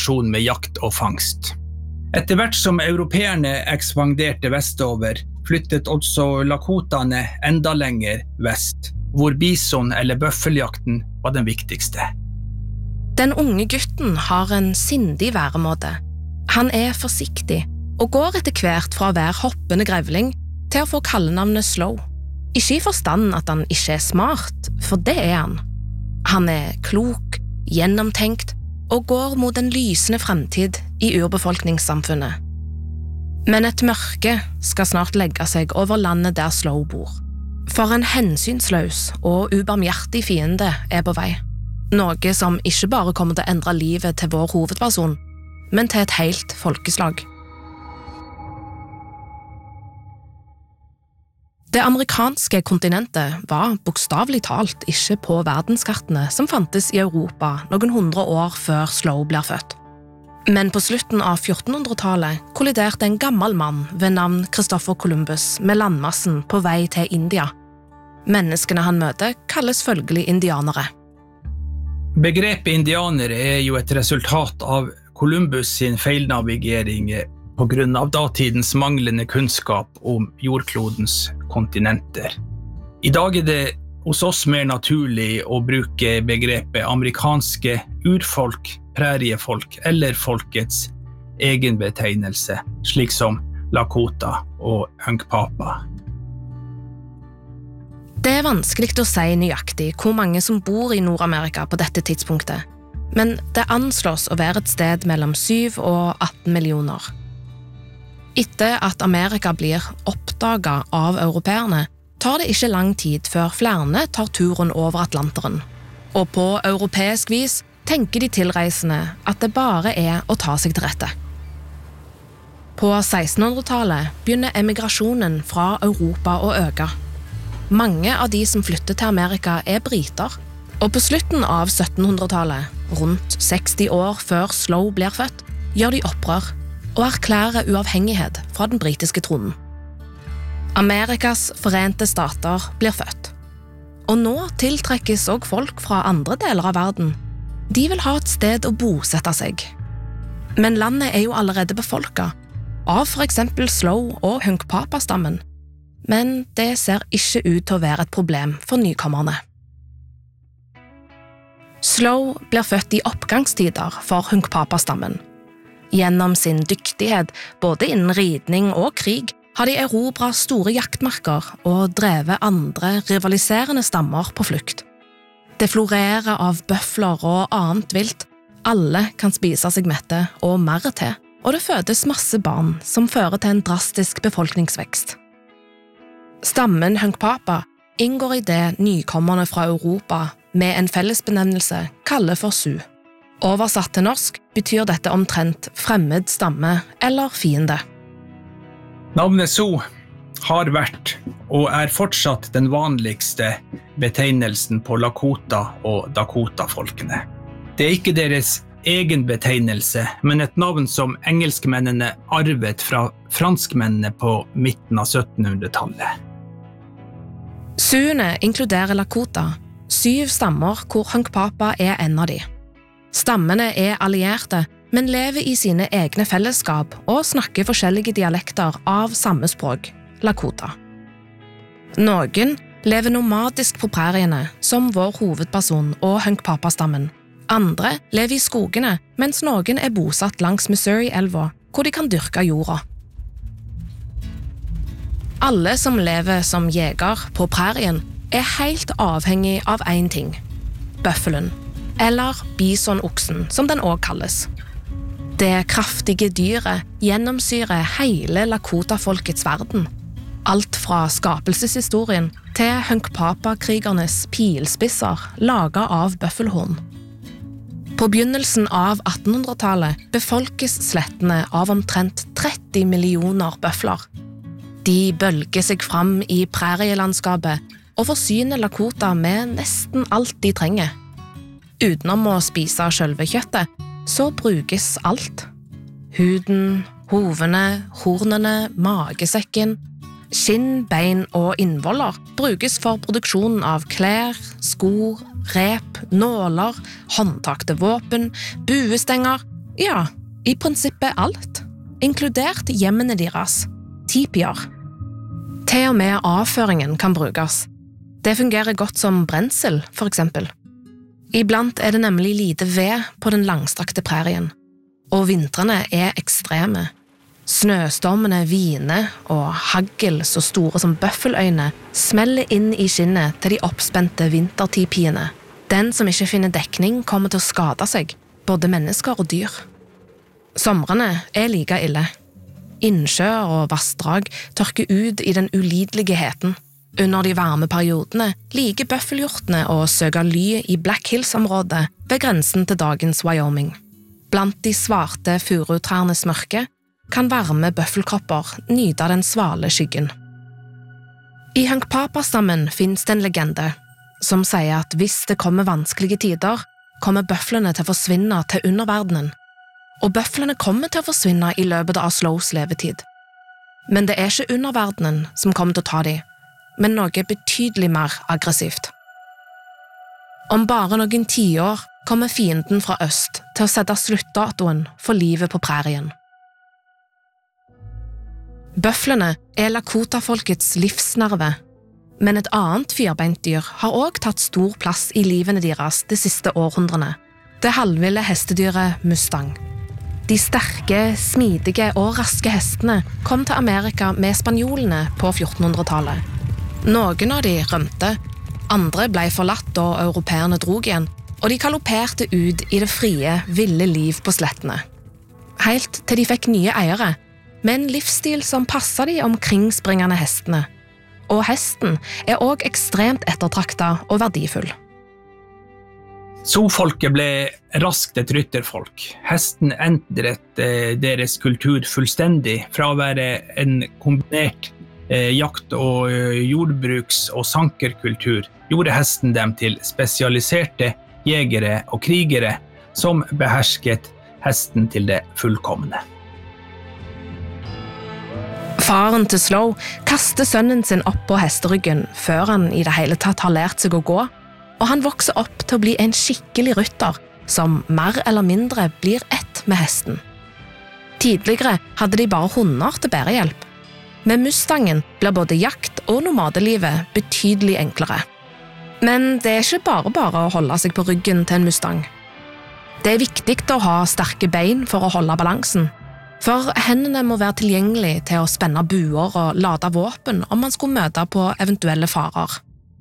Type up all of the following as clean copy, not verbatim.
kombinasjon med jakt og fangst. Etter hvert som europeerne ekspanderte vestover, flyttet også lakotaene enda lenger vest, hvor bison- eller bøffeljakten var den viktigste. Den unge gutten har en sindig væremåte. Han er forsiktig, og går etter hvert fra å være hoppende grevling til å få kallenavnet Slow. Ikke i forstand at han ikke er smart, for det er han. Han er klok, gjennomtenkt, og går mot en lysende fremtid i urbefolkningssamfunnet. Men et mørke skal snart legge seg over landet der Slow bor. For en hensynsløs og ubarmhjertig fiende er på vei. Noe som ikke bare kommer til å endre livet til vår hovedperson, men til et helt folkeslag. Det amerikanske kontinentet var bokstavelig talt ikke på verdenskartene som fantes i Europa noen 100 år før Slow blir født. Men på slutten av 1400-tallet kolliderte en gammel mann ved navn Christopher Columbus med landmassen på vei til India. Menneskene han møter kalles følgelig indianere. Begrepet indianere er jo et resultat av Columbus sin feilnavigering på grunn av datidens manglende kunnskap om jordklodens kontinenter. I dag er det hos oss mer naturlig å bruke begrepet amerikanske urfolk, præriefolk eller folkets egenbetegnelse, slik som Lakota og Hunkpapa. Det er vanskelig å si nøyaktig hvor mange som bor i Nord-Amerika på dette tidspunktet, men det anslås å være et sted mellom 7 og 18 millioner. Etter at Amerika blir oppdaget av europeerne, tar det ikke lang tid før flere tar turen over Atlanteren. Og på europeisk vis tenker de tilreisende at det bare er å ta seg til rette. På 1600-tallet begynner emigrasjonen fra Europa å øke. Mange av de som flytter til Amerika er briter, og på slutten av 1700-tallet, rundt 60 år før Slow blir født, gjør de opprør og erklærer uavhengighet fra den britiske tronen. Amerikas forente stater blir født. Og nå tiltrekkes også folk fra andre deler av verden. De vil ha et sted å bosette seg. Men landet er jo allerede befolket, av for eksempel Slow og Hunkpapa-stammen. Men det ser ikke ut til å være et problem for nykommerne. Slow blir født i oppgangstider for Hunkpapa-stammen. Gjennom sin dyktighet, både innen ridning og krig, har de erobret store jaktmarker og drevet andre rivaliserende stammer på flukt. Det florerer av bøfler og annet vilt. Alle kan spise seg mette og mer til, og det fødes masse barn som fører til en drastisk befolkningsvekst. Stammen Hunkpapa inngår i det nykommerne fra Europa med en fellesbenevnelse kaller for Sioux. Oversatt til norsk betyr dette omtrent fremmed stamme eller fiende. Navnet Sioux har vært og er fortsatt den vanligste betegnelsen på Lakota- og Dakota-folkene. Det er ikke deres egen betegnelse, men et navn som engelskmennene arvet fra franskmennene på midten av 1700-tallet. Siouxene inkluderer Lakota, 7 stammer hvor Hunkpapa er en av de. Stammene er allierte, men lever i sine egne fellesskap og snakker forskjellige dialekter av samme språk, Lakota. Noen lever nomadisk på præriene, som vår hovedperson og Hunkpapa-stammen. Andre lever i skogene, mens noen er bosatt langs Missouri-elva, hvor de kan dyrke jorda. Alle som lever som jeger på prærien er helt avhengig av en ting: bøffelen, eller bisonoksen, som den også kalles. Det kraftige dyret gjennomsyrer hele Lakota-folkets verden. Alt fra skapelseshistorien til Hunkpapa-krigernes pilspisser laget av bøffelhorn. På begynnelsen av 1800-tallet befolkes slettene av omtrent 30 millioner bøfler. De bølger seg fram i prærielandskapet og forsyner Lakota med nesten alt de trenger. Utenom å spise selve kjøttet, så brukes alt. Huden, hovene, hornene, magesekken, skinn, bein og innvoller brukes for produksjonen av klær, skor, rep, nåler, håndtakte våpen, buestenger Ja, i prinsippet alt, inkludert hjemmene deres, tipier. Til og med avføringen kan brukes. Det fungerer godt som brensel, for eksempel. Iblant er det nemlig lite ved på den langstrakte prærien, og vintrene er ekstreme. Snøstormene hviner, og hagl så store som bøffeløyne smeller inn i skinnet til de oppspente vintertipiene. Den som ikke finner dekning kommer til å skade seg, både mennesker og dyr. Somrene er like ille. Innsjøer og vassdrag tørker ut i den ulidelige heten. Under de varme periodene liker bøffelhjortene å søke ly i Black Hills-området ved grensen til dagens Wyoming. Blant de svarte furutrærnes mørke kan varme bøffelkropper nyte den svale skyggen. I Hunkpapa-stammen finnes det en legende som sier at hvis det kommer vanskelige tider, kommer bøflene til å forsvinne til underverdenen. Og bøflene kommer til å forsvinne i løpet av Slows levetid. Men det er ikke underverdenen som kommer til å ta dem, men noe betydelig mer aggressivt. Om bare noen tiår kommer fienden fra øst til å sette sluttdatoen for livet på prærien. Bøflene er Lakota-folkets livsnerve, men et annet firbeintdyr har også tatt stor plass i livene deres de siste århundrene. Det halvville hestedyret Mustang. De sterke, smidige og raske hestene kom til Amerika med spanjolene på 1400-tallet. Noen av de rømte, andre ble forlatt da europeerne drog igjen, og de galopperte ut i det frie, ville liv på slettene. Helt til de fikk nye eiere, med en livsstil som passet de omkringspringende hestene. Og hesten er også ekstremt ettertraktet og verdifull. Sioux-folket ble raskt et rytterfolk. Hesten endret deres kultur fullstendig fra å være en kombinert jakt- og jordbruks- og sankerkultur, gjorde hesten dem til spesialiserte jegere og krigere som behersket hesten til det fullkomne. Faren til Slow kaster sønnen sin opp på hesteryggen før han i det hele tatt har lært seg å gå, og han vokser opp til å bli en skikkelig rytter som mer eller mindre blir ett med hesten. Tidligere hadde de bare hunder til bærehjelp. Med Mustangen blir både jakt- og nomadelivet betydelig enklere. Men det er ikke bare å holde seg på ryggen til en Mustang. Det er viktig å ha sterke bein for å holde balansen, for hendene må være tilgjengelig til å spenne buer og lade våpen om man skulle møte på eventuelle farer.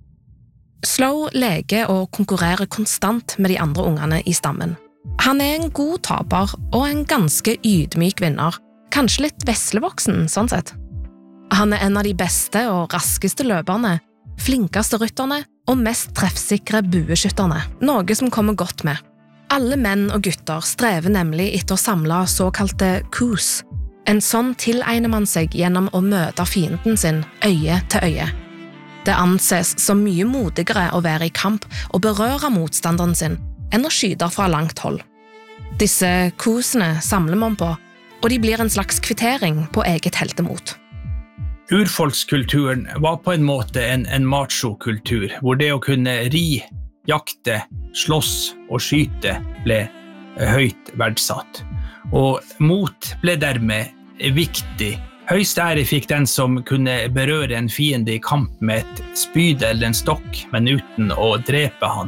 Slow leker og konkurrerer konstant med de andre ungene i stammen. Han er en god taper og en ganske ydmyk vinner, kanskje litt veslevoksen sånn sett. Han er en av de beste og raskeste løperne, flinkeste rytterne og mest treffsikre bueskytterne, noe som kommer godt med. Alle menn og gutter strever nemlig etter å samle såkalte coups. En sånn tilegner man seg gjennom å møte fienden sin øye til øye. Det anses som mye modigere å være i kamp og berøre motstanderen sin enn å skyte fra langt hold. Disse coursene samler man på, og de blir en slags kvittering på eget heltemot. Urfolkskulturen var på en måte en macho-kultur, hvor det å kunne ri, jakte, slåss og skyte ble høyt verdsatt. Og mot ble dermed viktig. Høyst ære fikk den som kunne berøre en fiende i kamp med et spyd eller en stokk, men uten å drepe han.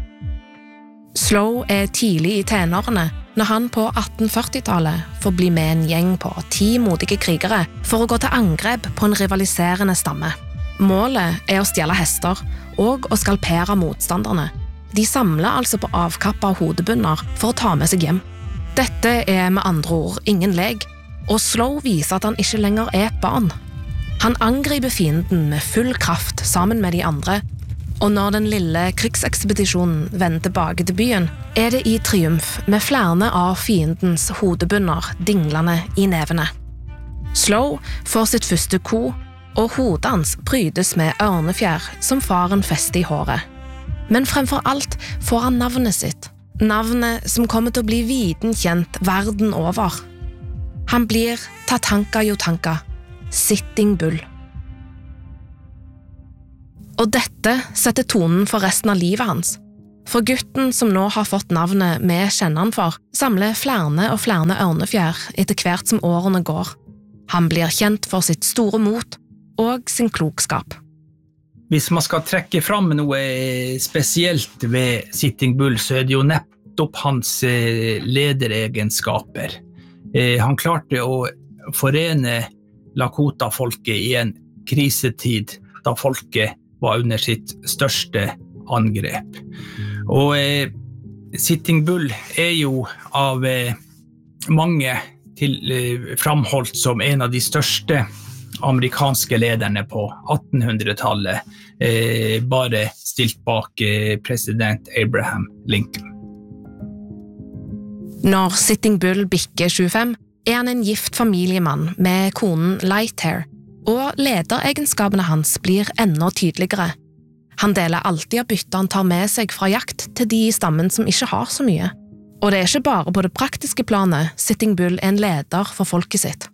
Slow er tidlig i tenårene når han på 1840-tallet får bli med en gjeng på 10 modige krigere for å gå til angrep på en rivaliserende stamme. Målet er å stjele hester og å skalpere motstanderne. De samler altså på avkappa hodebunner for å ta med seg hjem. Dette er med andre ord ingen lek, og Slow viser at han ikke lenger er et barn. Han angriper fienden med full kraft sammen med de andre, og når den lille krigsekspedisjonen vender tilbake til byen, er det i triumf med flere av fiendens hodebunner dinglende i nevene. Slow får sitt første ko, og hodet hans prydes med ørnefjær som faren fester i håret. Men fremfor alt får han navnet sitt, navnet som kommer til å bli viden kjent verden over. Han blir Tatanka Jotanka, Sitting Bull. Og dette setter tonen for resten av livet hans. For gutten som nå har fått navnet vi kjenner han for, samler flere og flere ørnefjær etter hvert som årene går. Han blir kjent for sitt store mot og sin klokskap. Hvis man skal trekke fram noe spesielt ved Sitting Bull, så det jo nettopp hans lederegenskaper. Han klarte å forene Lakota-folket i en krisetid da folket var under sitt største angrep. Og Sitting Bull jo av mange framholdt som en av de største amerikanske lederne på 1800-tallet, bare stilt bak president Abraham Lincoln. Når Sitting Bull bikker 25, han en gift familiemann med konen Lighthair, og lederegenskapene hans blir enda tydeligere. Han deler alltid av byttet han tar med seg fra jakt til de i stammen som ikke har så mye. Og det ikke bare på det praktiske planet Sitting Bull en leder for folket sitt.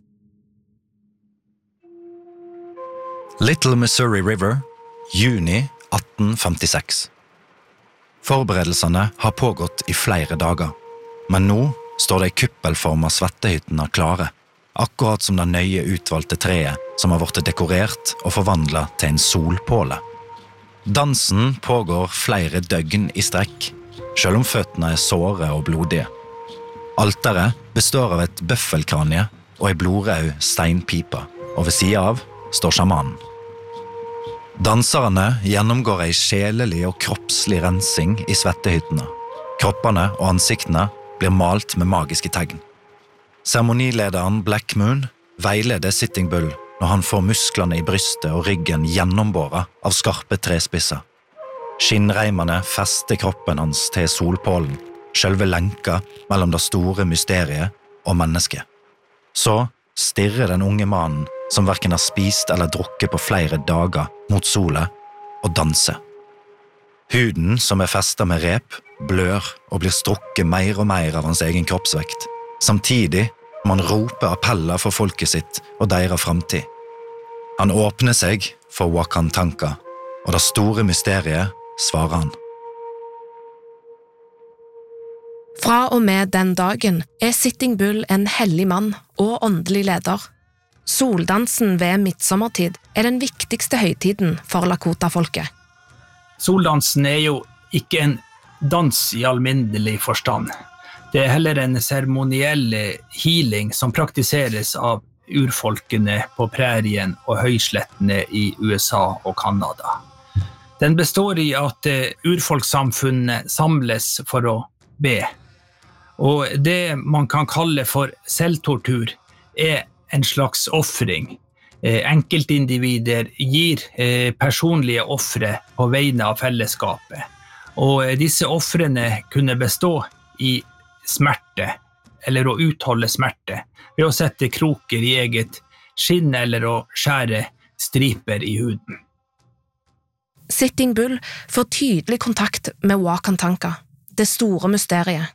Little Missouri River, juni 1856. Forberedelsene har pågått i flere dager, men nå står de kuppelformede svettehyttene klare, akkurat som det nøye utvalgte treet som har vært dekorert og forvandlet til en solpåle. Dansen pågår flere døgn i strekk, selv om føttene såre og blodige. Alteret består av et bøffelkranje og en blodrød steinpipe, og ved siden av står sjamanen. Danserne gjennomgår en sjelelig og kroppslig rensing i svettehyttene. Kroppene og ansiktene blir malt med magiske tegn. Seremonilederen Black Moon veileder Sitting Bull når han får musklene i brystet og ryggen gjennombåret av skarpe trespisser. Skinnreimene fester kroppen hans til solpålen, selve lenka mellom det store mysteriet og mennesket. Så stirrer den unge mannen, som hverken har spist eller drukket på flere dager, mot solet og danser. Huden som festet med rep, blør og blir strukket mer og mer av hans egen kroppsvekt. Samtidig må han rope appeller for folket sitt og deres framtid. Han åpner seg for Wakantanka, og det store mysteriet svarer han. Fra og med den dagen Sitting Bull en hellig mann og åndelig leder. Soldansen ved midtsommertid den viktigste høytiden for Lakota-folket. Soldansen jo ikke en dans i alminnelig forstand. Det heller en seremoniell healing som praktiseres av urfolkene på prærien og høyslettene i USA og Kanada. Den består i at urfolkssamfunnet samles for å be. Og det man kan kalle for selvtortur en slags offring. Enkeltindivider gir personlige offre på vegne av fellesskapet. Og disse offrene kunne bestå i smerte, eller å utholde smerte, ved å sette kroker i eget skinn eller å skjære striper i huden. Sitting Bull får tydelig kontakt med Wakantanka, det store mysteriet.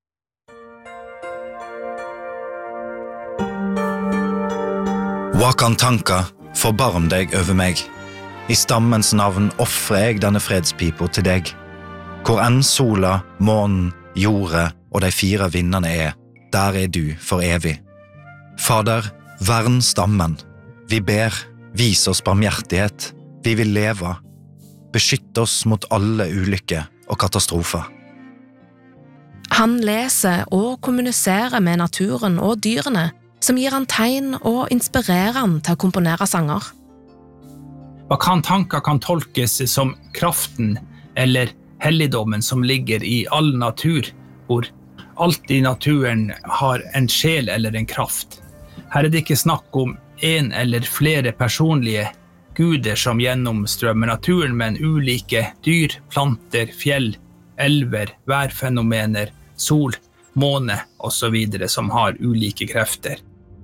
Wakantanka, forbarm deg over meg. I stammens navn offrer jeg denne fredspipa til deg. Hvor enn sola, månen, jordet og de 4 vindene der du for evig. Fader, vern stammen. Vi ber, vis oss barmhjertighet. Vi vil leve. Beskytt oss mot alle ulykker og katastrofer. Han leser og kommuniserer med naturen og dyrene, som gir han tegn og inspirerer han til å komponere sanger. Wakantanka kan tolkes som kraften eller helligdommen som ligger i all natur, hvor alt i naturen har en sjel eller en kraft. Her det ikke snakk om en eller flere personlige guder som gjennomstrømmer naturen, men ulike dyr, planter, fjell, elver, værfenomener, sol, måne og så videre som har ulike krefter.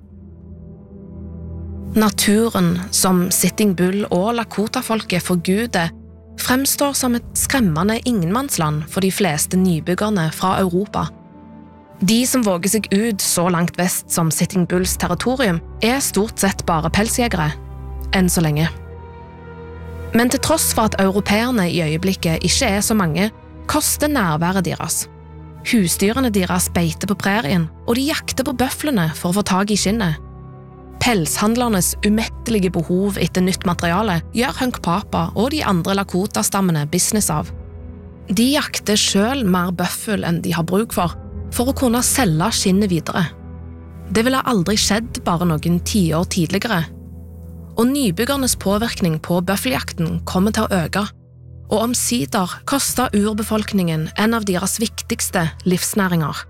Naturen som Sitting Bull og Lakota-folket forguder fremstår som et skremmende ingenmannsland for de fleste nybyggerne fra Europa. De som våger seg ut så langt vest som Sitting Bulls territorium stort sett bare pelsjegere, enn så lenge. Men til tross for at europeerne i øyeblikket ikke så mange, koster nærværet deres. Husdyrene deres beiter på prærien, og de jakter på bøflene for å få tag i skinnet. Pelshandlernes umettelige behov etter nytt materiale gjør Hunkpapa og de andre Lakota-stammene business av. De jakter selv mer bøffel enn de har bruk for å kunne selge skinnet videre. Det ville aldri skjedd bare noen 10 år tidligere. Og nybyggernes påvirkning på bøffeljakten kommer til å øke, og omsider koster urbefolkningen en av deres viktigste livsnæringer.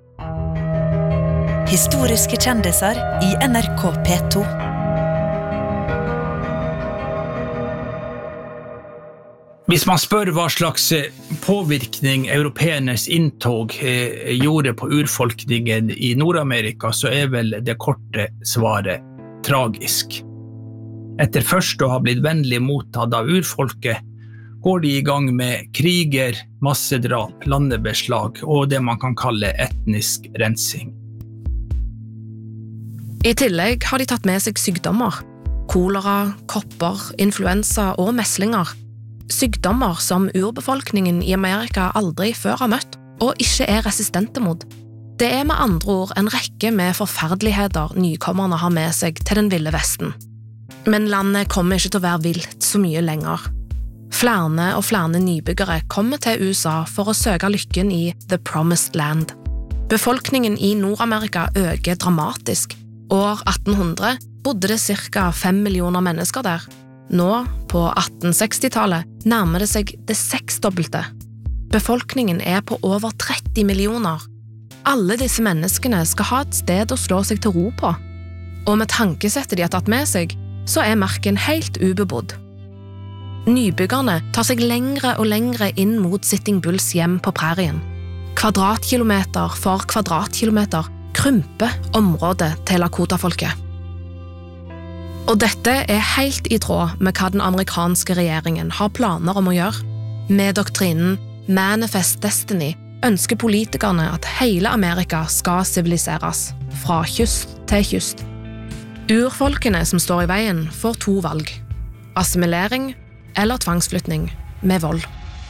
Historiske kjendiser i NRK P2. Hvis man spør hva slags påvirkning europeernes inntog gjorde på urfolkningen i Nord-Amerika, så vel det korte svaret tragisk. Etter først å ha blitt vennlig mottatt av urfolket, går de i gang med kriger, massedrap, landebeslag og det man kan kalle etnisk rensing. I tillegg har de tatt med seg sykdommer. Kolera, kopper, influensa og meslinger. Sykdommer som urbefolkningen i Amerika aldri før har møtt, og ikke resistente mot. Det med andre ord en rekke med forferdeligheter nykommerne har med seg til den ville vesten. Men landet kommer ikke til å være vilt så mye lenger. Flere og flere nybyggere kommer til USA for å søke lykken i The Promised Land. Befolkningen i Nord-Amerika øker dramatisk. År 1800 bodde det ca. 5 millioner mennesker der. Nå, på 1860-tallet, nærmer det seg det 6-dobbelte. Befolkningen på over 30 millioner. Alle disse menneskene skal ha et sted å slå seg til ro på. Og med tankesettet de har tatt med seg, så marken helt ubebodd. Nybyggerne tar seg lengre og lengre inn mot Sitting Bulls hjem på prærien. Kvadratkilometer for kvadratkilometer krymper området til Lakota-folket. Og dette helt i tråd med hva den amerikanske regjeringen har planer om å gjøre. Med doktrinen Manifest Destiny ønsker politikerne at hele Amerika skal siviliseres, fra kyst til kyst. Urfolkene som står i veien får 2 valg. Assimilering eller tvangsflytning med vold.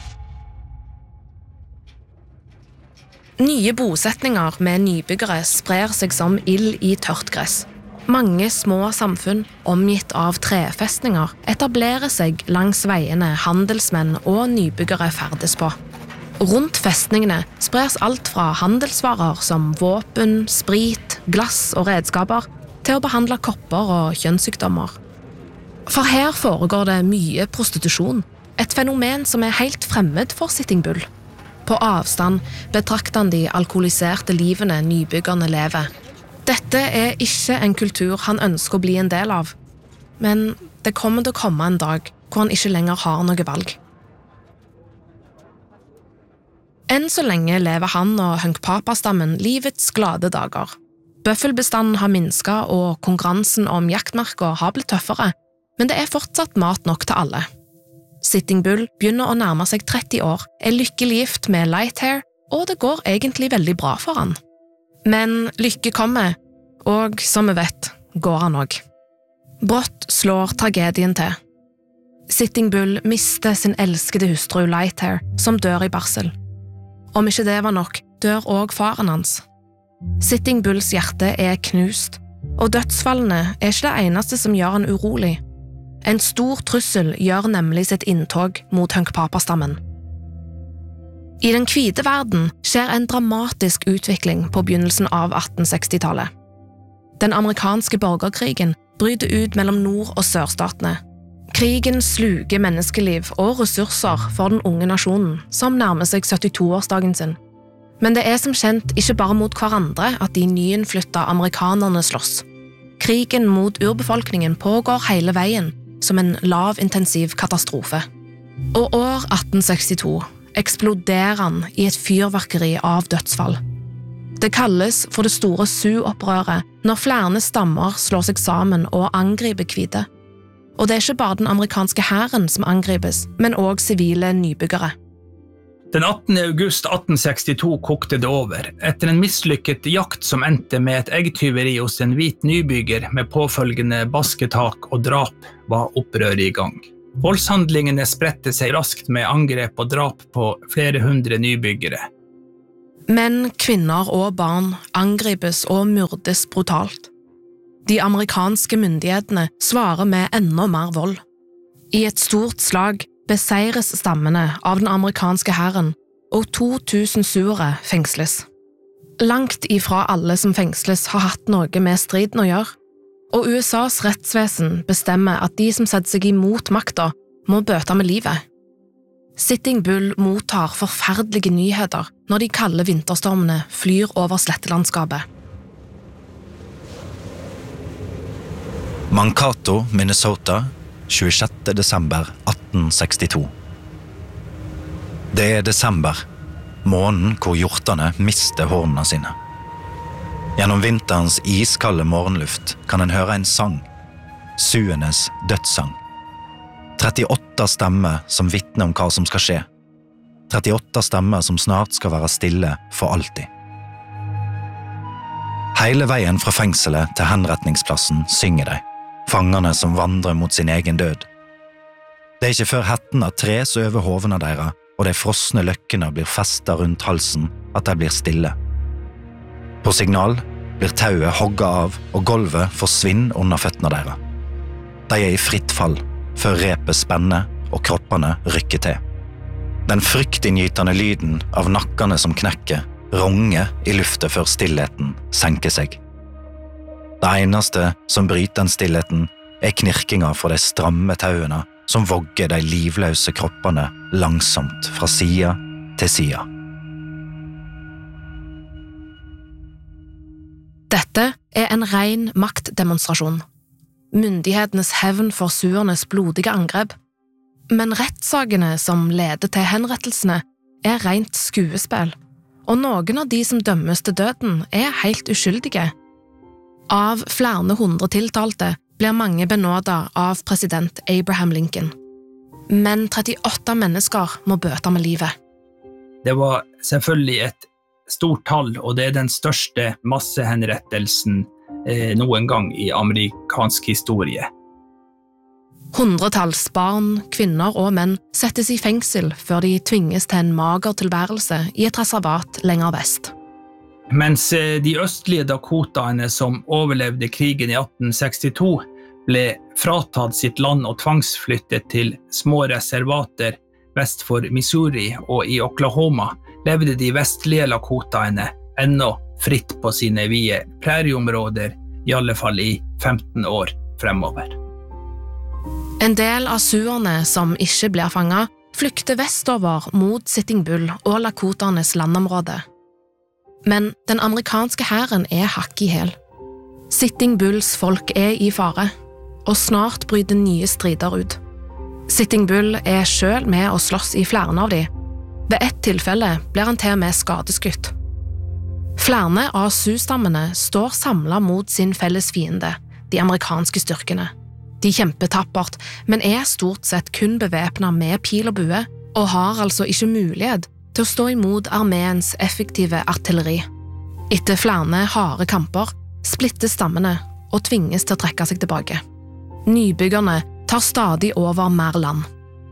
Nye bosetninger med nybyggere sprer seg som ild i tørt gress. Mange små samfunn, omgitt av trefestninger, etablerer seg langs veiene handelsmenn og nybyggere ferdes på. Rundt festningene spres alt fra handelsvarer som våpen, sprit, glass og redskaper, til å behandle kopper og kjønnssykdommer. For her foregår det mye prostitusjon, et fenomen som helt fremmed for Sitting Bull. På avstand betrakter han de alkoholiserte livene nybyggerne lever. Dette ikke en kultur han ønsker å bli en del av, men det kommer til å komme en dag hvor han ikke lenger har noe valg. Enn så lenge lever han og Hunkpapa-stammen livets glade dager. Bøffelbestanden har minsket og konkurransen om jaktmarker har blitt tøffere, men det fortsatt mat nok til alle. Sitting Bull begynner å nærme seg 30 år, lykkelig gift med Lighthair, og det går egentlig veldig bra for han. Men lykke kommer, og som vi vet, går han også. Brått slår tragedien til. Sitting Bull mister sin elskede hustru Lighthair, som dør i barsel. Om ikke det var nok, dør også faren hans. Sitting Bulls hjerte knust, og dødsfallene ikke det eneste som gjør han urolig. En stor trussel gjør nemlig sitt inntog mot Hunkpapa-stammen. I den hvite verden skjer en dramatisk utvikling på begynnelsen av 1860-tallet. Den amerikanske borgerkrigen bryter ut mellom nord- og sørstatene. Krigen sluker menneskeliv og ressurser for den unge nasjonen, som nærmer seg 72-årsdagen sin. Men det som kjent ikke bare mot hverandre at de nyinnflyttede amerikanerne slåss. Krigen mot urbefolkningen pågår hele veien, som en lavintensiv katastrofe. Og år 1862 eksploderer han i et fyrverkeri av dødsfall. Det kalles for det store Sioux-opprøret når flere stammer slår seg sammen og angriper hvite. Og det ikke bare den amerikanske hæren som angripes, men også sivile nybyggere. Den 18. august 1862 kokte det over. Etter en mislykket jakt som endte med et eggtyveri hos en hvit nybygger med påfølgende basketak og drap, var opprøret i gang. Voldshandlingene spredte seg raskt med angrep og drap på flere hundre nybyggere. Men kvinner og barn angripes og myrdes brutalt. De amerikanske myndighetene svarer med enda mer vold. I et stort slag beseires stammene av den amerikanske hæren, og 2000 suere fengsles. Langt ifra alle som fengsles har hatt noe med striden å gjøre, og USAs rettsvesen bestemmer at de som setter seg imot makta, må bøte med livet. Sitting Bull mottar forferdelige nyheter når de kalde vinterstormene flyr over slettelandskapet. Mankato, Minnesota, 26. desember 1862. Det desember, måneden hvor hjortene mister hornene sine. Gjennom vinterens iskalde morgenluft kan en høre en sang, suenes dødssang. 38 stemmer som vittner om hva som skal skje. 38 stemmer som snart skal være stille for alltid. Hele veien fra fengselet til henretningsplassen synger de, fangene som vandrer mot sin egen død. Det ikke før hettene tres over hovene deres, og de frosne løkkene blir festet rundt halsen, at de blir stille. På signal blir tauet hogget av, og gulvet forsvinner under føttene deres. De i fritt fall, før repet spenner og kroppene rykker til. Den fryktinngytende lyden av nakkene som knekker, ronger i luftet før stillheten senker seg. Det eneste som bryter den stillheten knirkinga fra de stramme tauene som vogger de livløse kroppene langsomt fra side til side. Dette en ren maktdemonstrasjon. Myndighetenes hevn for suernes blodige angrep, men rettssakene som leder til henrettelsene rent skuespill, og noen av de som dømmes til døden helt uskyldige. Av flere hundre tiltalte blir mange benådet av president Abraham Lincoln. Men 38 mennesker må bøte med livet. Det var selvfølgelig et stort tall, og det den største massehenrettelsen noen gang i amerikansk historie. Hundretalls barn, kvinner og menn settes i fengsel før de tvinges til en mager tilværelse i et reservat lenger vest. Mens de østlige Dakotaene som overlevde krigen i 1862 ble fratatt sitt land og tvangsflyttet til små reservater vest for Missouri og i Oklahoma, levde de vestlige Dakotaene ennå fritt på sine vide prærieområder, i alle fall i 15 år fremover. En del av suerne som ikke blir fanget, flykter vestover mot Sitting Bull og Lakotanes landområde. Men den amerikanske hæren hakk i hæl. Sitting Bulls folk i fare, og snart bryter nye strider ut. Sitting Bull selv med å slåss i flere av de. Ved ett tilfelle blir han til med skadeskutt. Flere av Sioux-stammene står samlet mot sin felles fiende, de amerikanske styrkene. De kjemper tappert, men stort sett kun bevæpnet med pil og bue, og har altså ikke mulighet til å stå imot armeens effektive artilleri. Etter flere harde kamper splittes stammene og tvinges til å trekke seg tilbake. Nybyggerne tar stadig over mer land.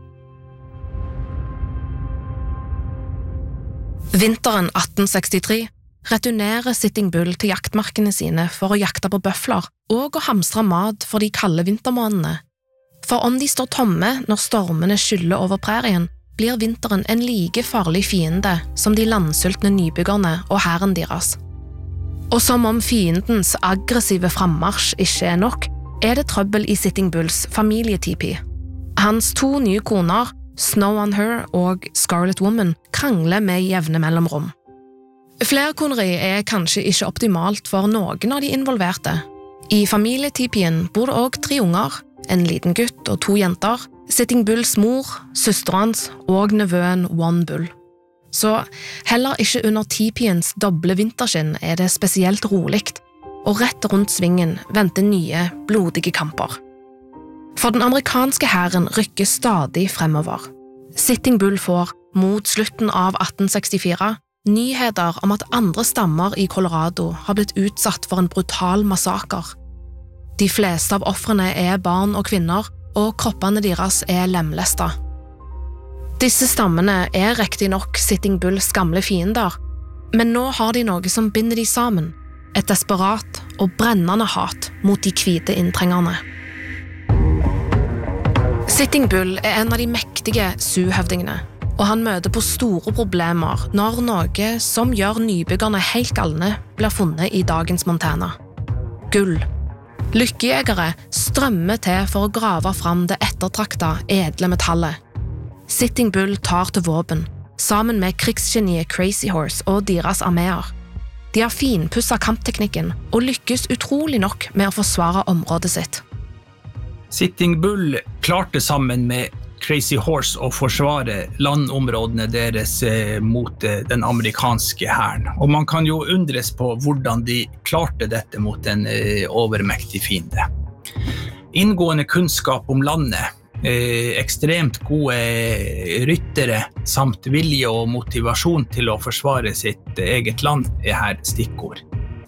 Vinteren 1863 returnerer Sitting Bull til jaktmarkene sine for å jakte på bøfler og å hamstre mat for de kalde vintermånedene. For om de står tomme når stormene skyller over prærien, blir vinteren en like farlig fiende som de landsultne nybyggerne og hæren deres. Og som om fiendens aggressive frammarsj ikke nok, det trøbbel i Sitting Bulls familietipi. Hans 2 nye koner, Snow on Her og Scarlet Woman, krangler med jevne mellomrom. Flerkoneri kanskje ikke optimalt for noen av de involverte. I familietipien bor det også 3 unger, en liten gutt og 2 jenter, Sitting Bulls mor, søsteren hans og nevøen One Bull. Så heller ikke under tipiens doble vinterskinn det spesielt roligt, og rett rundt svingen venter nye, blodige kamper. For den amerikanske hæren rykker stadig fremover. Sitting Bull får, mot slutten av 1864, nyheter om at andre stammer i Colorado har blitt utsatt for en brutal massaker. De fleste av offrene barn og kvinner, og kroppene deres lemlesta. Disse stammene riktig nok Sitting Bulls gamle fiender, men nå har de noe som binder de sammen, et desperat og brennende hat mot de hvite inntrengerne. Sitting Bull en av de mektige Sioux-høvdingene, og han møter på store problemer når noe som gjør nybyggerne helt galne blir funnet i dagens Montana. Gull. Lykkejegere strømmer til for å grave fram det ettertrakta edle metallet. Sitting Bull tar til våpen, sammen med krigsgeniet Crazy Horse og deres arméer. De har finpusset kampteknikken og lykkes utrolig nok med å forsvare området sitt. Sitting Bull klarte sammen med Crazy Horse å forsvare landområdene deres mot den amerikanske hæren. Og man kan jo undres på hvordan de klarte dette mot en overmektig fiende. Inngående kunnskap om landet, ekstremt gode ryttere samt vilje og motivasjon til å forsvare sitt eget land her stikkord.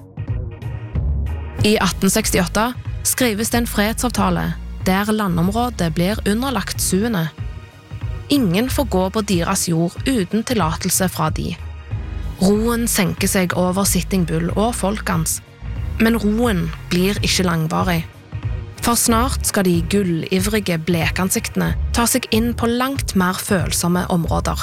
I 1868 skrives det en fredsavtale der landområdet blir underlagt Sioux-ene. Ingen får gå på deres jord uten tillatelse fra de. Roen senker seg over Sitting Bull og folkens, men roen blir ikke langvarig. For snart skal de gullivrige blekansiktene ta seg inn på langt mer følsomme områder.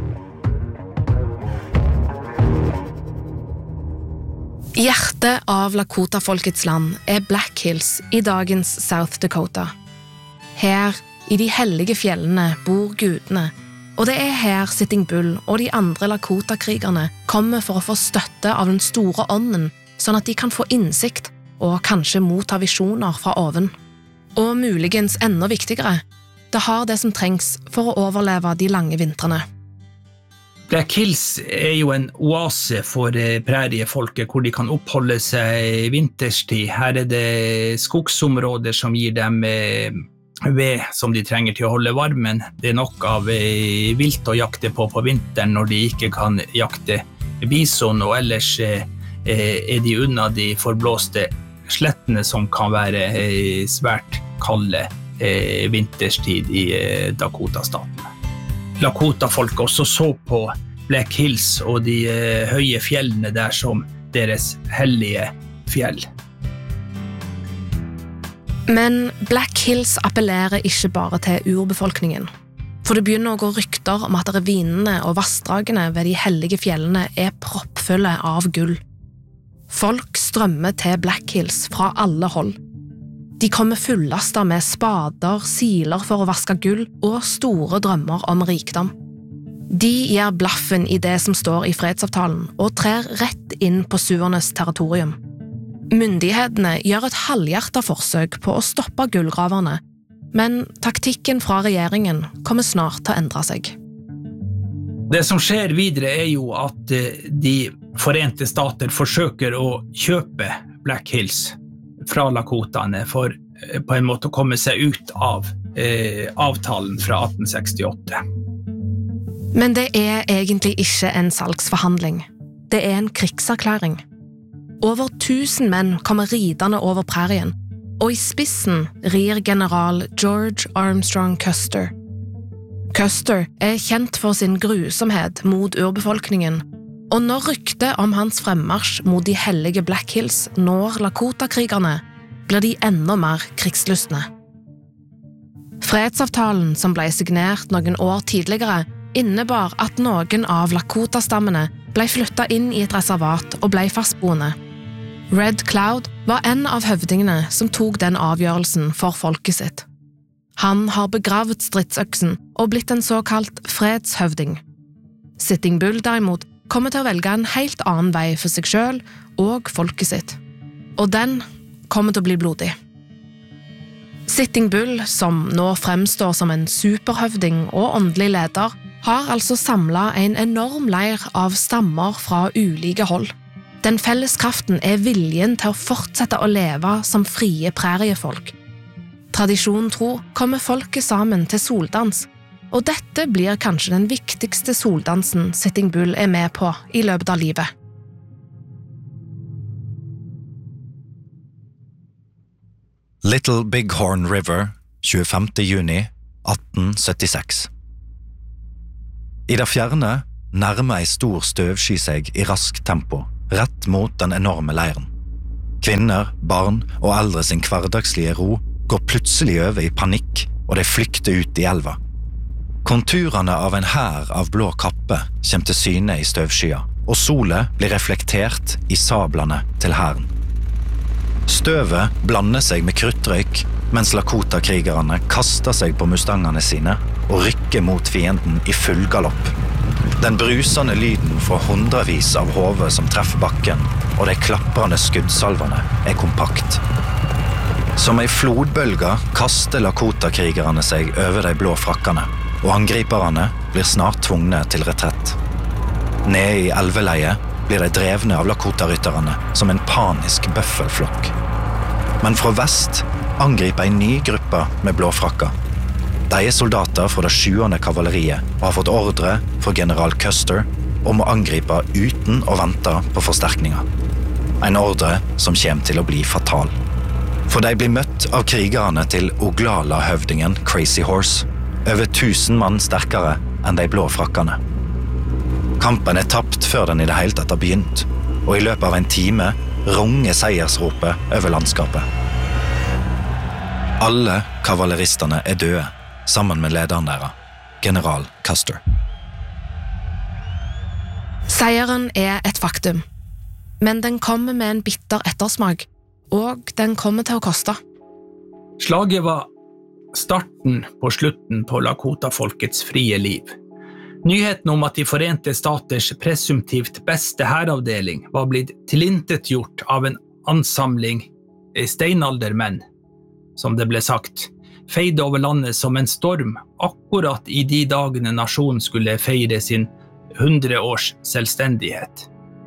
Hjertet av Lakota-folkets land Black Hills i dagens South Dakota. Her, i de hellige fjellene, bor gudene, og det her Sitting Bull og de andre Lakota-krigerne kommer for å få støtte av den store ånden, sånn at de kan få innsikt og kanskje motta visjoner fra oven. Og muligens enda viktigere, det har det som trengs for å overleve de lange vintrene. Black Hills jo en oase for præriefolket, hvor de kan oppholde seg vinterstid. Her det skogsområder som gir dem ved som de trenger til å holde varmen. Det nok av vilt å jakte på vinteren når de ikke kan jakte bison, og ellers de unna de forblåste slettene som kan være svært kalde vinterstid i Dakota-staten. Lakota-folk også så på Black Hills og de høye fjellene der som deres hellige fjell. Men Black Hills appellerer ikke bare til urbefolkningen. For det begynner å gå rykter om at ravinene og vassdragene ved de hellige fjellene proppfulle av gull. Folk strømmer til Black Hills fra alle hold. De kommer fullastet med spader, siler for å vaske gull og store drømmer om rikdom. De gir blaffen i det som står i fredsavtalen og trer rett inn på Sioux-ernes territorium. Myndighetene gjør et halvhjertet forsøk på å stoppe gullgraverne, men taktikken fra regjeringen kommer snart til å endre seg. Det som skjer videre jo at de Forente Stater forsøker å kjøpe Black Hills fra Lakotaene for på en måte å komme seg ut av avtalen fra 1868. Men det egentlig ikke en salgsforhandling. Det en krigserklæring. Over 1000 menn kommer ridende over prærien, og i spissen rir general George Armstrong Custer. Custer kjent for sin grusomhet mot urbefolkningen, og når ryktet om hans fremmarsj mot de hellige Black Hills når Lakota-krigerne, blir de enda mer krigslystne. Fredsavtalen som ble signert noen år tidligere, innebar at noen av Lakota-stammene ble flyttet inn i et reservat og ble fastboende. Red Cloud var en av høvdingene som tok den avgjørelsen for folket sitt. Han har begravd stridsøksen og blitt en såkalt fredshøvding. Sitting Bull derimot kommer til å velge en helt annen vei for seg selv og folket sitt. Og den kommer til å bli blodig. Sitting Bull, som nå fremstår som en superhøvding og åndelig leder, har altså samlet en enorm leir av stammer fra ulike hold. Den felles kraften viljen til å fortsette å leve som frie præriefolk. Tradisjonen tro kommer folket sammen til soldans, og dette blir kanskje den viktigste soldansen Sitting Bull med på i løpet av livet. Little Bighorn River 25. juni 1876. I det fjerne nærmer ei stor støvsky seg i raskt tempo, rett mot den enorme leiren. Kvinner, barn og eldre sin hverdagslige ro går plutselig over i panikk, og de flykter ut i elva. Konturene av en hær av blå kappe kommer til syne i støvskya, og solet blir reflektert i sablene til hæren. Støvet blander seg med kruttrøyk, mens Lakota-krigerne kaster seg på mustangene sine og rykker mot fienden i full galopp. Den brusende lyden fra hundrevis av hover som treffer bakken, og de klapprende skuddsalvene kompakt. Som ei flodbølge kaster Lakota-krigerne seg over de blå frakkene, og angriperne blir snart tvungne til retrett. Nede i elveleiet blir de drevne av Lakota-rytterne som en panisk bøffelflokk. Men fra vest angriper en ny gruppe med blå frakker. De soldater fra det 7. kavaleriet og har fått ordre fra general Custer om å angripe uten å vente på forsterkninger. En ordre som kommer til å bli fatal. For de blir møtt av krigerne til Oglala-høvdingen Crazy Horse, over 1000 mann sterkere enn de blå frakkene. Kampen tapt før den i det hele tatt har begynt, og i løpet av en time runger seiersropet over landskapet. Alle kavaleristene døde, sammen med lederen deres, general Custer. Seieren et faktum, men den kommer med en bitter ettersmak, og den kommer til å koste. Slaget var starten på slutten på Lakota-folkets frie liv. Nyheten om at de Forente Staters presumptivt beste hæravdeling var blitt tilintetgjort av en ansamling steinaldermenn, som det ble sagt, feide over landet som en storm, akkurat i de dagene nasjonen skulle feire sin 100 års selvstendighet.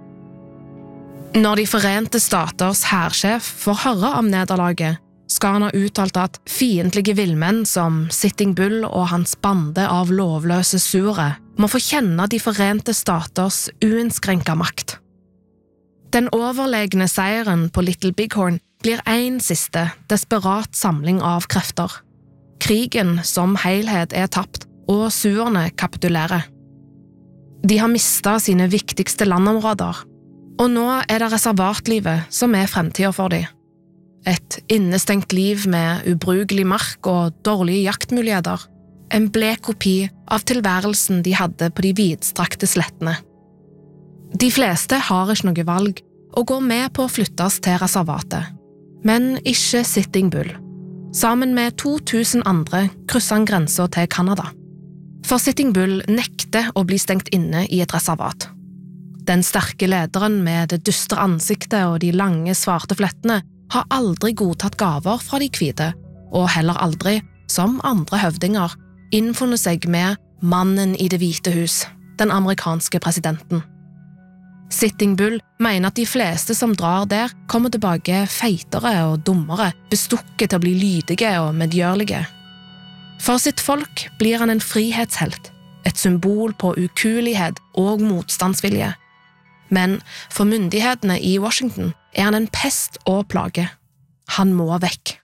Når de Forente Staters hærsjef får høre om nederlaget, skal han ha uttalt at fiendtlige villmenn som Sitting Bull og hans bande av lovløse sure må få kjenne de Forente Staters uinnskrenket makt. Den overlegne seieren på Little Bighorn blir en siste, desperat samling av krefter. Krigen som helhet tapt, og surene kapitulerer. De har mistet sine viktigste landområder, og nå det reservatlivet som fremtiden for dem. Et innestengt liv med ubrukelig mark og dårlige jaktmuligheter. En blek kopi av tilværelsen de hadde på de vidstrakte slettene. De fleste har ikke noe valg og går med på å flyttes til reservatet. Men ikke Sitting Bull. Sammen med 2000 andre krysser han grensen til Canada. For Sitting Bull nekter å bli stengt inne i et reservat. Den sterke lederen med det dystre ansiktet og de lange, svarte flettene har aldri godtatt gaver fra de hvite, og heller aldri, som andre høvdinger, innfunnet seg med mannen i Det hvite hus, den amerikanske presidenten. Sitting Bull mener at de fleste som drar der kommer tilbake feitere og dummere, bestukket til å bli lydige og medgjørlige. For sitt folk blir han en frihetshelt, et symbol på ukuelighet og motstandsvilje. Men for myndighetene i Washington han en pest og plage. Han må vekk.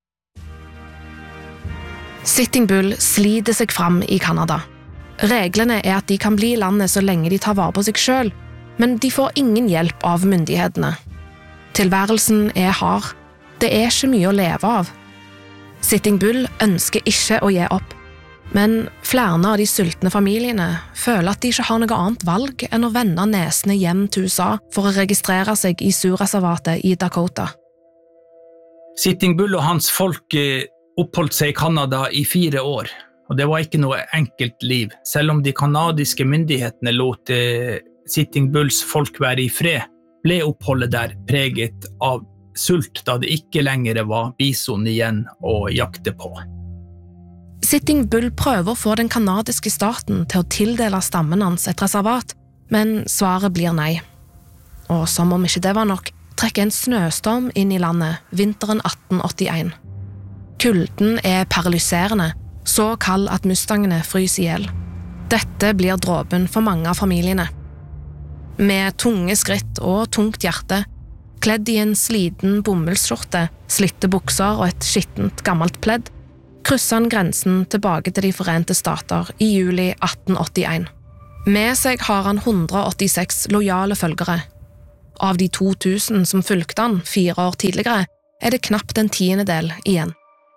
Sitting Bull sliter seg fram i Canada. Reglene at de kan bli i landet så lenge de tar vare på seg selv, men de får ingen hjelp av myndighetene. Tilværelsen hard. Det ikke mye å leve av. Sitting Bull ønsker ikke å gi opp, men flere av de sultne familiene føler at de ikke har noe annet valg enn å vende nesene hjem til USA for å registrere seg i surreservatet i Dakota. Sitting Bull og hans folk oppholdt seg i Canada i 4 år, og det var ikke noe enkelt liv. Selv om de kanadiske myndighetene lot Sitting Bulls folk være i fred, ble oppholdet der preget av sult da det ikke lenger var bison igjen å jakte på. Sitting Bull prøver å få den kanadiske staten til å tildele stammen hans et reservat, men svaret blir nei. Og som om ikke det var nok, trekker en snøstorm inn i landet vinteren 1881. Kulden paralyserende, så kald at mustangene fryser ihjel. Dette blir dråpen for mange av familiene. Med tunge skritt og tungt hjerte, kledd i en sliten bomullsskjorte, slitte bukser og et skittent gammelt pledd, krysset han grensen tilbake til de Forente Stater i juli 1881. Med seg har han 186 lojale følgere. Av de 2000 som fulgte han 4 år tidligere, det knapt en 10-del igjen.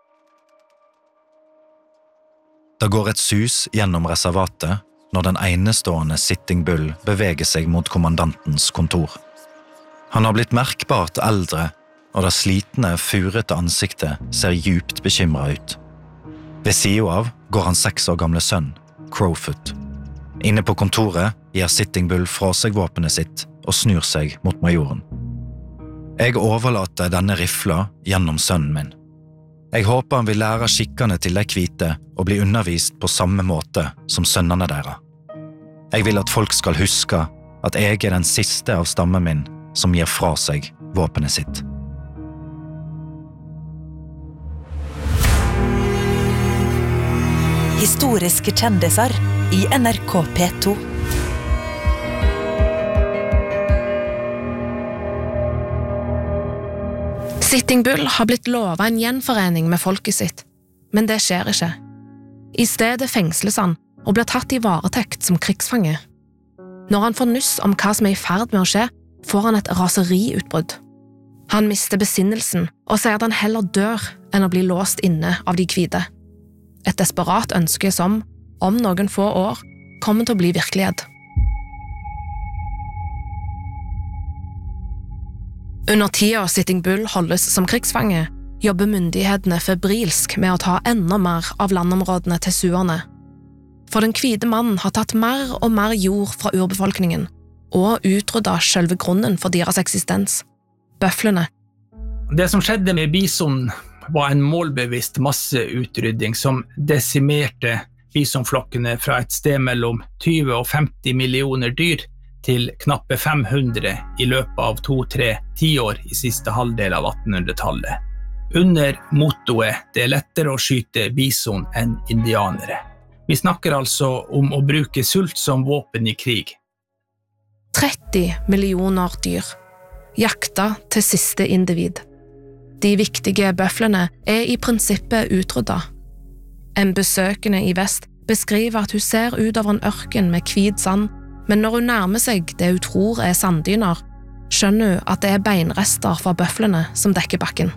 Det går et sus gjennom reservatet når den enestående Sitting Bull beveger seg mot kommandantens kontor. Han har blitt merkbart eldre, og det slitne, furete ansiktet ser djupt bekymret ut. Ved siden av går han 6 år gamle sønn, Crowfoot. Inne på kontoret gir Sitting Bull fra seg våpenet sitt og snur seg mot majoren. Jeg overlater denne rifla gjennom sønnen min. Jeg håper han vil lære skikkene til de hvite og bli undervist på samme måte som sønnene deres. Jeg vil at folk skal huske at jeg den siste av stammen min som gir fra seg våpenet sitt. Historiske kjendiser i NRK P2. Sitting Bull har blitt lovet en gjenforening med folket sitt, men det skjer ikke. I stedet fengsles han og blir tatt i varetekt som krigsfange. Når han får nyss om hva som i ferd med å skje, får han et raseriutbrudd. Han mister besinnelsen og sier at han heller dør enn å bli låst inne av de hvite. Et desperat ønske som, om noen få år, kommer til å bli virkelighet. Under tida Sitting Bull holdes som krigsfange, jobber myndighetene febrilsk med å ta enda mer av landområdene til suerne. For den hvite mannen har tatt mer og mer jord fra urbefolkningen, og utryddet selve grunnen for deres eksistens, bøflene. Det som skjedde med bison var en målbevisst masseutrydding som desimerte bisonflokkene fra et sted mellom 20 og 50 millioner dyr til knappe 500 i løpet av 2-3 tiår i siste halvdel av 1800-tallet. Under mottoet «Det lettere å skyte bison enn indianere». Vi snakker altså om å bruke sult som våpen i krig. 30 millioner dyr, jakta til siste individ. De viktige bøflene i prinsippet utryddet. En besøkende i vest beskriver at hun ser ut over en ørken med hvit sand, men når hun nærmer seg det hun tror sanddyner, skjønner hun at det beinrester fra bøflene som dekker bakken.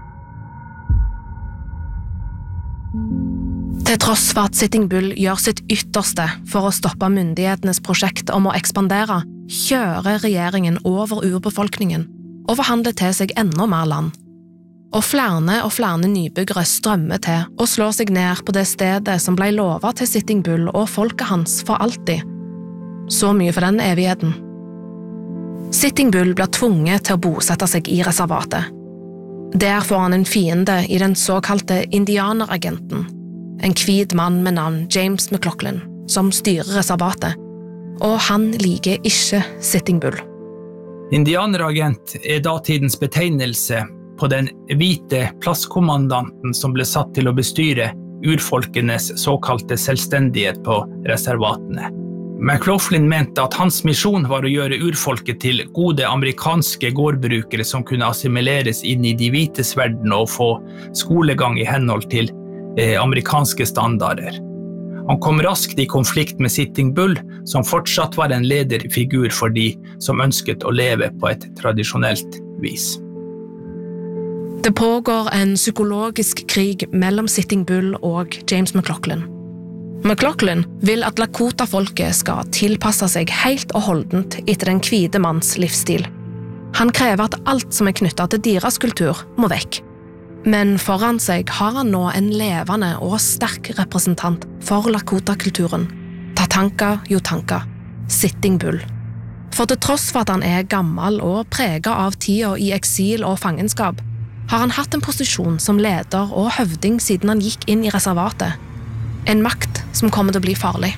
Til tross for at Sitting Bull gjør sitt ytterste for å stoppe myndighetenes prosjekt om å ekspandere, kjører regjeringen over urbefolkningen og forhandler til seg enda mer land. Og flere nybyggere strømmer til og slår seg ned på det stedet som ble lovet til Sitting Bull og folket hans for alltid. Så mye for den evigheten. Sitting Bull blir tvunget til å bosette seg i reservatet. Der får han en fiende i den såkalte indianeragenten, en hvit mann med navn James McLaughlin, som styrer reservatet, og han liker ikke Sitting Bull. Indianeragent datidens betegnelse på den hvite plasskommandanten som ble satt til å bestyre urfolkenes såkalte selvstendighet på reservatene. McLaughlin mente at hans misjon var å gjøre urfolket til gode amerikanske gårdbrukere som kunne assimileres inn i de hvites verden og få skolegang i henhold til amerikanske standarder. Han kom raskt i konflikt med Sitting Bull, som fortsatt var en lederfigur for de som ønsket å leve på et tradisjonelt vis. Det pågår en psykologisk krig mellom Sitting Bull og James McLaughlin. McLaughlin vil at Lakota-folket skal tilpasse seg helt og holdent etter den hvite manns livsstil. Han krever at alt som knyttet til deres kultur må vekk. Men foran seg har han nå en levende og sterk representant for Lakota-kulturen, Tatanka Jotanka, Sitting Bull. For til tross for at han gammel og preget av tida i eksil og fangenskap, har han hatt en posisjon som leder og høvding siden han gikk inn i reservatet. En makt som kommer til å bli farlig.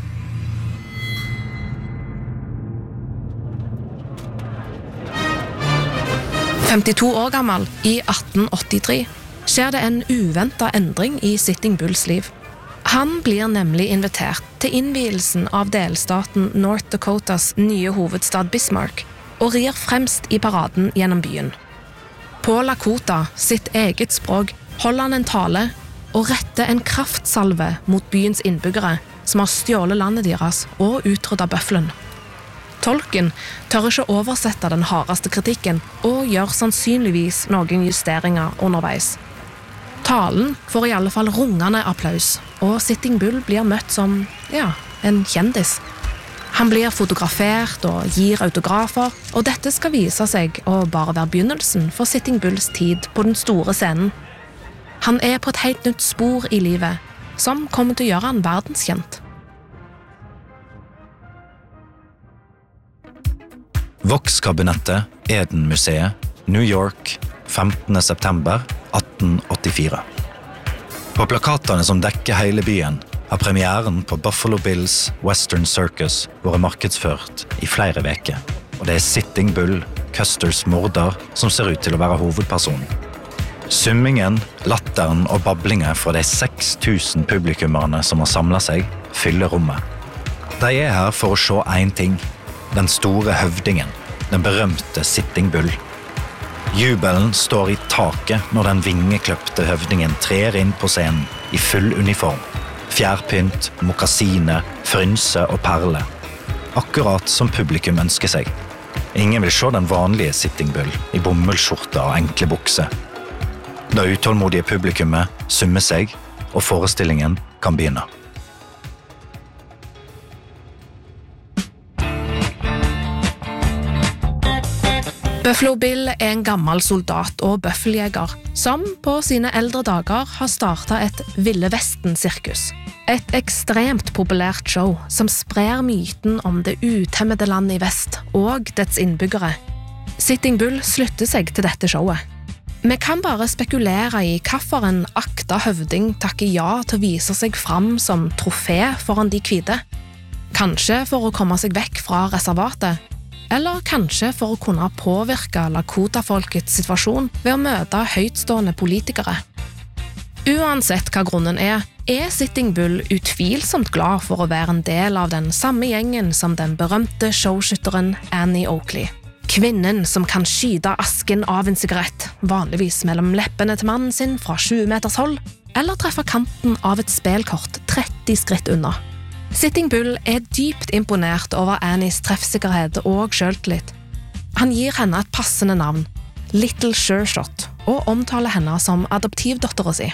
«52 år gammel, i 1883, skjer det en uventet endring i Sitting Bulls liv. Han blir nemlig invitert til innvielsen av delstaten North Dakotas nye hovedstad Bismarck, og rir fremst i paraden gjennom byen. På Lakota, sitt eget språk, holder han en tale og retter en kraftsalve mot byens innbyggere som har stjålet landet deres og utryddet bøffelen. Tolkien tør ikke oversette den hardeste kritikken og gjør sannsynligvis noen justeringer underveis. Talen får i alle fall rungende applaus, og Sitting Bull blir møtt som, en kjendis. Han blir fotografert og gir autografer, og dette skal vise seg å bare være begynnelsen for Sitting Bulls tid på den store scenen. Han er på et helt nytt spor i livet, som kommer til å gjøre han verdenskjent. Vox-kabinettet, Eden-museet, New York, 15. september 1884. På plakatene som dekker hele byen, har premieren på Buffalo Bills Western Circus vært markedsført i flere veker, og det er Sitting Bull, Custers morder, som ser ut til å være hovedpersonen. Summingen, latteren og bablinger fra de 6000 publikummerne som har samlet seg, fyller rommet. De er her for å se en ting, den store høvdingen, den berømte Sitting Bull. Jubelen står i taket når den vingekløpte høvdingen trer inn på scenen i full uniform. Fjærpynt, mokassiner, frynse og perle. Akkurat som publikum ønsker seg. Ingen vil se den vanlige Sitting Bull i bomullsskjorte og enkle bukser. Det utålmodige publikummet summer seg, og forestillingen kan begynne. Buffalo Bill er en gammel soldat og bøffeljeger som på sine eldre dager har startet et Ville Vesten-sirkus. Et ekstremt populært show som sprer myten om det utemmede landet i vest og dets innbyggere. Sitting Bull slutter seg til dette showet. Vi kan bare spekulere i hvorfor en akta høvding takker ja til å vise seg fram som trofé foran de hvite. Kanskje for å komme seg vekk fra reservatet, eller kanskje for å kunne påvirke Lakota-folkets situasjon ved å møte høytstående politikere. Uansett hva grunnen er Sitting Bull utvilsomt glad for å være en del av den samme gjengen som den berømte showskytteren Annie Oakley. Kvinnen som kan skyte asken av en sigarett, vanligvis mellom leppene til mannen sin fra 20 meters hold, eller treffe kanten av et spelkort 30 skritt unna. Sitting Bull er dypt imponert over Annies treffsikkerhet og selvtillit. Han gir henne et passende navn, Little Sure Shot, og omtaler henne som adoptivdotteren sin.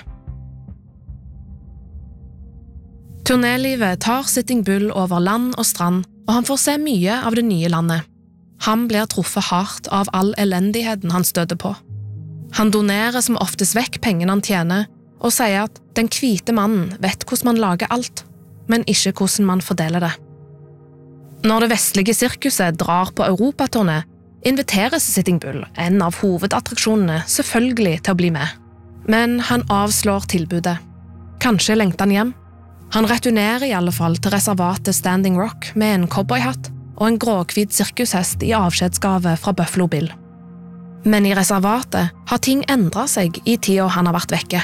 Turnélivet tar Sitting Bull over land og strand, og han får se mye av det nye landet. Han blir truffet hardt av all elendigheten han støter på. Han donerer som oftest vekk pengene han tjener, og sier at den hvite mannen vet hvordan man lager alt, men ikke hvordan man fordeler det. Når det vestlige sirkuset drar på europaturné, inviteres Sitting Bull, en av hovedattraksjonene, selvfølgelig til å bli med. Men han avslår tilbudet. Kanskje lengter han hjem? Han returnerer i alle fall til reservatet Standing Rock med en cowboyhatt og en gråhvit sirkushest i avskjedsgave fra Buffalo Bill. Men i reservatet har ting endret seg i tiden han har vært vekke.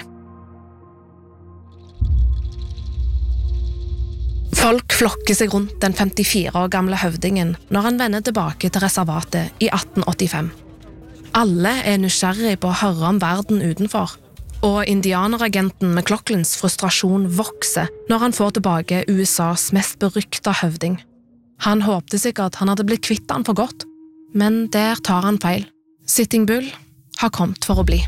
Folk flokker seg rundt den 54 år gamle høvdingen når han vender tilbake til reservatet i 1885. Alle er nysgjerrig på å høre om verden utenfor, og indianeragenten McLaughlins frustrasjon vokser når han får tilbake USAs mest berykta høvding. Han håpte sikkert han hadde blitt kvitt han for godt, men der tar han feil. Sitting Bull har kommet for å bli.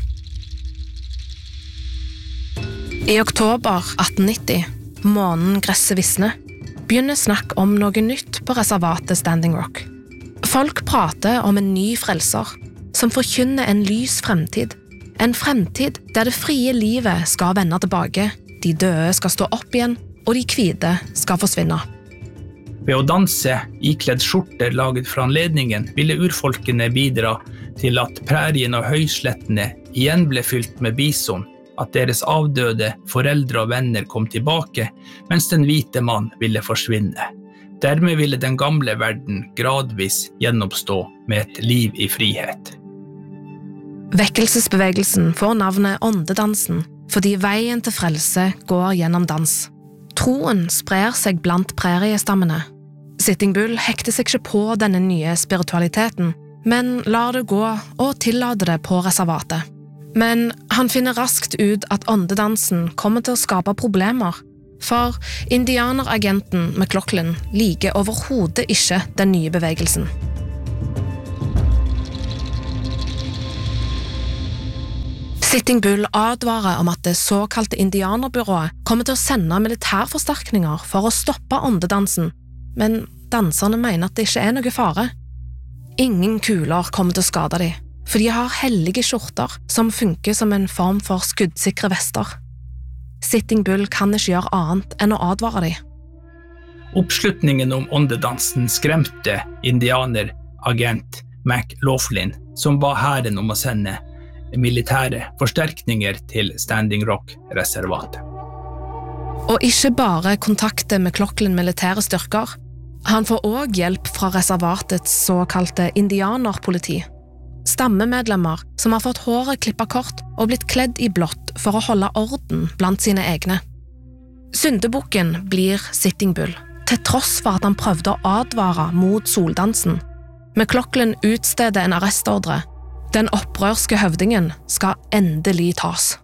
I oktober 1890, månen gresset visner, begynner snakk om noe nytt på reservatet Standing Rock. Folk prater om en ny frelser, som forkynner en lys fremtid. En fremtid der det frie livet skal vende tilbake, de døde skal stå opp igjen, og de hvite skal forsvinne. Ved å danse ikledd skjorter laget fra anledningen ville urfolkene bidra til at prærien og høyslettene igjen ble fylt med bison, at deres avdøde foreldre og venner kom tilbake, mens den hvite mann ville forsvinne. Dermed ville den gamle verden gradvis gjenoppstå med et liv i frihet. Vekkelsesbevegelsen får navnet åndedansen, fordi veien til frelse går gjennom dans. Troen sprer seg blant præriestammene. Sitting Bull hekter seg ikke på denne nye spiritualiteten, men lar det gå og tillater det på reservatet. Men han finner raskt ut at åndedansen kommer til å skape problemer, for indianeragenten McLaughlin liker overhodet ikke den nye bevegelsen. Sitting Bull advarer om at det såkalte indianerbyrået kommer til å sende militærforsterkninger for å stoppe åndedansen, men danserne mener at det ikke er noe fare. Ingen kuler kommer til å skade dem, for de har hellige skjorter som funker som en form for skuddsikre vester. Sitting Bull kan ikke gjøre annet enn å advare dem. Oppslutningen om åndedansen skremte indianeragent McLaughlin, som ba hæren om å sende militære forsterkninger til Standing Rock-reservatet. Og ikke bare kontakter McLaughlin militære styrker, han får også hjelp fra reservatets såkalte indianerpoliti. Stammemedlemmer som har fått håret klippet kort og blitt kledd i blått for å holde orden blant sine egne. Syndebukken blir Sitting Bull, til tross for at han prøvde å advare mot soldansen. McLaughlin utsteder en arrestordre. Den opprørske høvdingen skal endelig tas.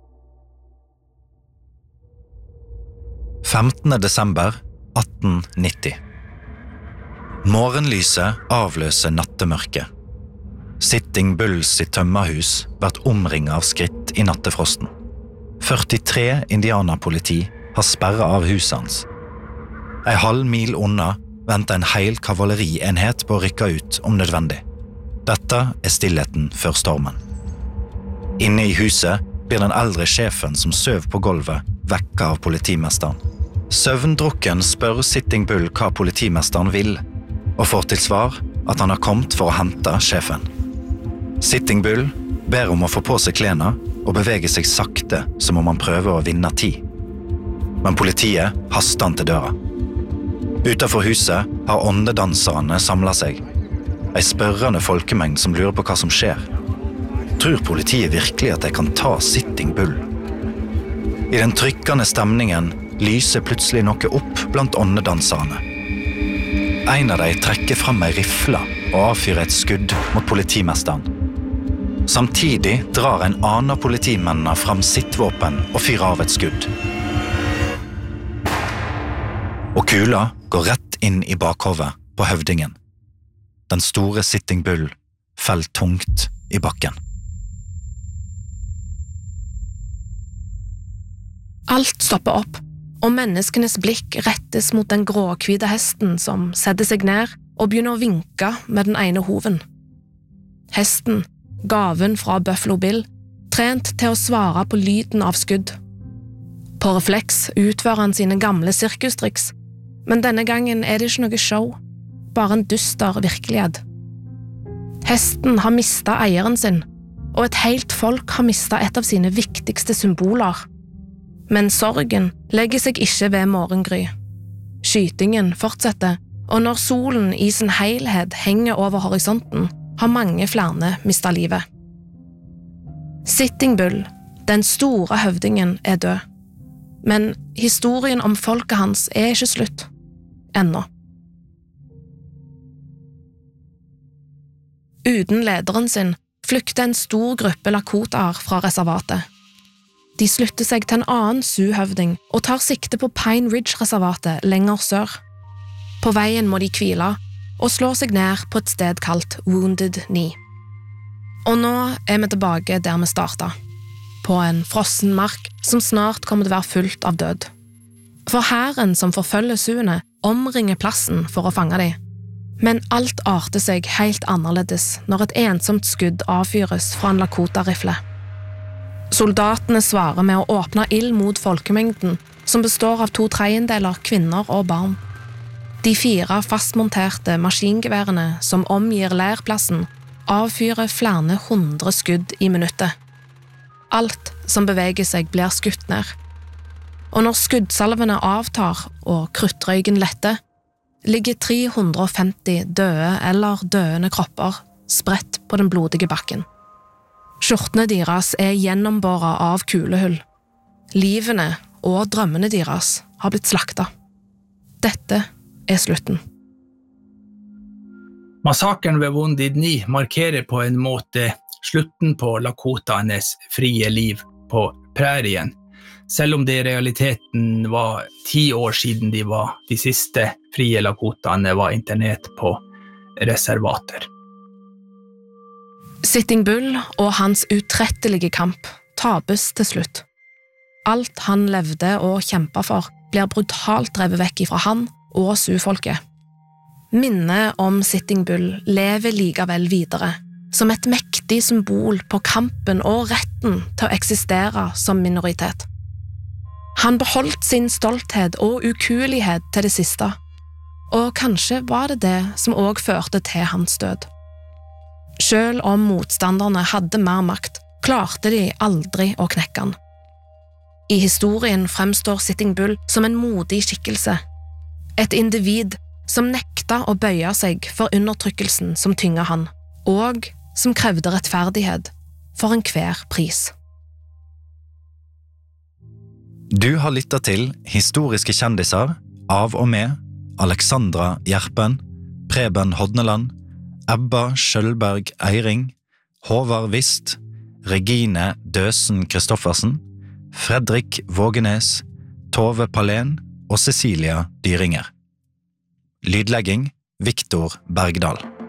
15. desember 1890. Morgenlyset avløser nattemørket. Sitting Bulls sitt tømmerhus vært omringet av skritt i nattefrosten. 43 indianerpoliti har sperret av huset hans. En halv mil unna venter en hel kavalerienhet på å rykke ut om nødvendig. Dette er stillheten før stormen. Inne i huset blir den eldre sjefen som søv på gulvet vekket av politimesteren. Søvndrukken spør Sitting Bull hva politimesteren vil, og får til svar at han har kommet for å hente sjefen. Sitting Bull ber om å få på seg klærne og beveger seg sakte som om han prøver å vinne tid. Men politiet haster han til døra. Utenfor huset har åndedanserne samlet seg. En spørrende folkemengd som lurer på hva som skjer. Tror politiet virkelig at de kan ta Sitting Bull? I den trykkende stemningen lyser plutselig noe opp blant åndedanserne. En av dem trekker fram en rifle og avfyrer et skudd mot politimesteren. Samtidig drar en annen av politimennene fram sitt våpen og fyrer av et skudd. Og kula går rett inn i bakhovet på høvdingen. Den store Sitting Bull fell tungt i bakken. Alt stopper opp, og menneskenes blikk rettes mot den gråhvite hesten som setter seg ned og begynner å vinke med den ene hoven. Hesten, gaven fra Buffalo Bill, trent til å svare på lyden av skudd. På refleks utfører han sine gamle sirkustriks, men denne gangen er det ikke noe show, bare en dyster virkelighet. Hesten har mistet eieren sin, og et helt folk har mistet et av sine viktigste symboler. Men sorgen legger seg ikke ved morgengry. Skytingen fortsetter, og når solen i sin helhet henger over horisonten, har mange flere mistet livet. Sitting Bull, den store høvdingen, er død. Men historien om folket hans er ikke slutt. Ennå. Uten lederen sin flykter en stor gruppe lakotaer fra reservatet. De slutter seg til en annen Sioux-høvding og tar sikte på Pine Ridge-reservatet lenger sør. På veien må de hvile og slå seg ned på et sted kalt Wounded Knee. Og nå er vi tilbake der vi startet, på en frossen mark som snart kommer til å være fullt av død. For hæren som forfølger Sioux-ene omringer plassen for å fange dem. Men alt arter seg helt annerledes når et ensomt skudd avfyres fra en Lakota-rifle. Soldatene svarer med å åpne ild mot folkemengden, som består av 2/3 kvinner og barn. De 4 fastmonterte maskingeværene som omgir leirplassen, avfyrer flere 100 skudd i minuttet. Alt som beveger seg blir skutt ned. Og når skuddsalvene avtar og kruttrøyken letter, ligger 350 døde eller døende kropper spredt på den blodige bakken. Skjortene deres er gjennombåret av kulehull. Livene og drømmene deres har blitt slaktet. Dette er slutten. Massakren ved Wounded Knee markerer på en måte slutten på lakotaenes frie liv på prærien, selv om det i realiteten var 10 år siden de siste frie lakotaene var internert på reservater. Sitting Bull og hans utrettelige kamp tapes til slutt. Alt han levde og kjempet for blir brutalt drevet vekk fra han og Sioux-folket. Minnet om Sitting Bull lever likevel videre, som et mektig symbol på kampen og retten til å eksistere som minoritet. Han beholdt sin stolthet og ukuelighet til det siste, og kanskje var det det som også førte til hans død. Selv om motstanderne hadde mer makt, klarte de aldri å knekke han. I historien fremstår Sitting Bull som en modig skikkelse, et individ som nekta å bøye seg for undertrykkelsen som tynget han, og som krevde rettferdighet for enhver pris. Du har lyttet til Historiske kjendiser av og med Alexandra Gjerpen, Preben Hodneland, Ebba Skjølberg Eiring, Håvard Vist, Regine Døsen Kristoffersen, Fredrik Vågenes, Tove Palen og Cecilia Dyringer. Lydlegging Viktor Bergdal.